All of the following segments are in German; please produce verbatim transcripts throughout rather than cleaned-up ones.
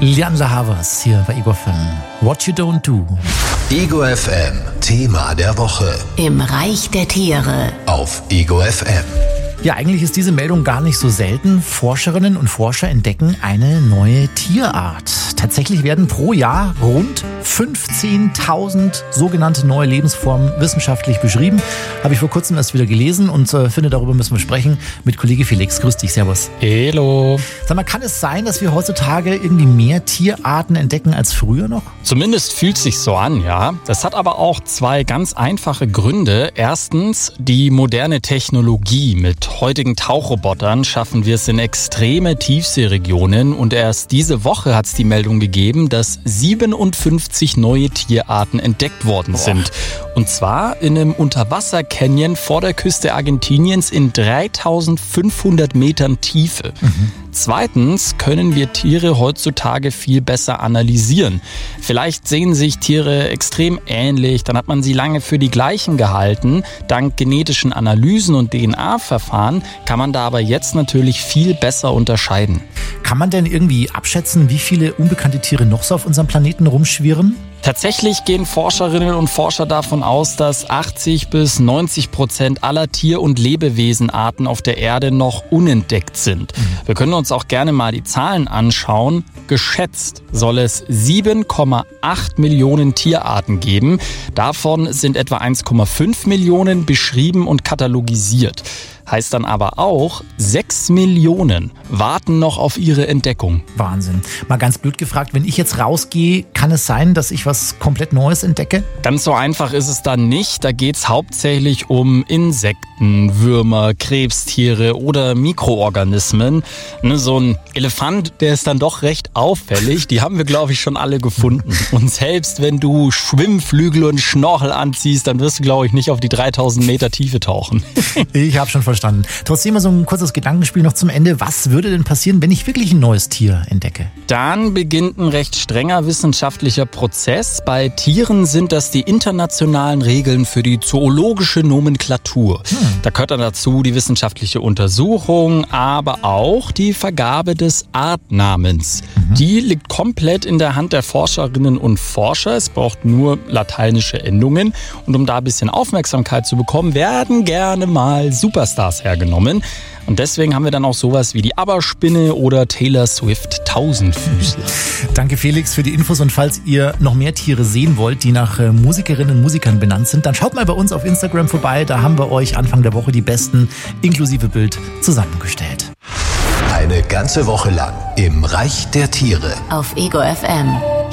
Lianla Havas hier bei Ego F M. What you don't do. Ego F M, Thema der Woche. Im Reich der Tiere. Auf Ego F M. Ja, eigentlich ist diese Meldung gar nicht so selten. Forscherinnen und Forscher entdecken eine neue Tierart. Tatsächlich werden pro Jahr rund fünfzehntausend sogenannte neue Lebensformen wissenschaftlich beschrieben. Habe ich vor kurzem erst wieder gelesen und äh, finde, darüber müssen wir sprechen mit Kollege Felix. Grüß dich, servus. Hello. Sag mal, kann es sein, dass wir heutzutage irgendwie mehr Tierarten entdecken als früher noch? Zumindest fühlt es sich so an, ja. Das hat aber auch zwei ganz einfache Gründe. Erstens, die moderne Technologie. Mit heutigen Tauchrobotern schaffen wir es in extreme Tiefseeregionen und erst diese Woche hat es die Meldung gegeben, dass siebenundfünfzig neue Tierarten entdeckt worden Boah. sind. Und zwar in einem Unterwasser-Canyon vor der Küste Argentiniens in dreitausendfünfhundert Metern Tiefe. Mhm. Zweitens können wir Tiere heutzutage viel besser analysieren. Vielleicht sehen sich Tiere extrem ähnlich, dann hat man sie lange für die gleichen gehalten. Dank genetischen Analysen und D N A-Verfahren kann man da aber jetzt natürlich viel besser unterscheiden. Kann man denn irgendwie abschätzen, wie viele unbekannte Tiere noch so auf unserem Planeten rumschwirren? Tatsächlich gehen Forscherinnen und Forscher davon aus, dass achtzig bis neunzig Prozent aller Tier- und Lebewesenarten auf der Erde noch unentdeckt sind. Mhm. Wir können uns auch gerne mal die Zahlen anschauen. Geschätzt soll es sieben Komma acht Millionen Tierarten geben. Davon sind etwa eins Komma fünf Millionen beschrieben und katalogisiert. Heißt dann aber auch, sechs Millionen warten noch auf ihre Entdeckung. Wahnsinn. Mal ganz blöd gefragt, wenn ich jetzt rausgehe, kann es sein, dass ich was komplett Neues entdecke? Ganz so einfach ist es dann nicht. Da geht es hauptsächlich um Insekten, Würmer, Krebstiere oder Mikroorganismen. Ne, so ein Elefant, der ist dann doch recht auffällig. Die haben wir, glaube ich, schon alle gefunden. Und selbst wenn du Schwimmflügel und Schnorchel anziehst, dann wirst du, glaube ich, nicht auf die dreitausend Meter Tiefe tauchen. Ich habe schon verstanden. Trotzdem mal so ein kurzes Gedankenspiel noch zum Ende. Was würde denn passieren, wenn ich wirklich ein neues Tier entdecke? Dann beginnt ein recht strenger wissenschaftlicher Prozess. Bei Tieren sind das die internationalen Regeln für die zoologische Nomenklatur. Hm. Da gehört dann dazu die wissenschaftliche Untersuchung, aber auch die Vergabe des Artnamens. Mhm. Die liegt komplett in der Hand der Forscherinnen und Forscher. Es braucht nur lateinische Endungen. Und um da ein bisschen Aufmerksamkeit zu bekommen, werden gerne mal Superstars hergenommen. Und deswegen haben wir dann auch sowas wie die Aberspinne oder Taylor Swift Tausendfüßler. Danke Felix für die Infos und falls ihr noch mehr Tiere sehen wollt, die nach Musikerinnen und Musikern benannt sind, dann schaut mal bei uns auf Instagram vorbei. Da haben wir euch Anfang der Woche die besten inklusive Bild zusammengestellt. Eine ganze Woche lang im Reich der Tiere. Auf Ego F M.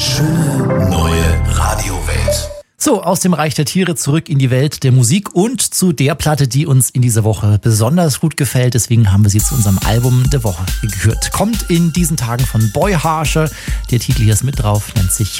Schöne neue Radiowelt. So, aus dem Reich der Tiere zurück in die Welt der Musik und zu der Platte, die uns in dieser Woche besonders gut gefällt. Deswegen haben wir sie zu unserem Album der Woche gehört. Kommt in diesen Tagen von Boy Harsher. Der Titel hier ist mit drauf, nennt sich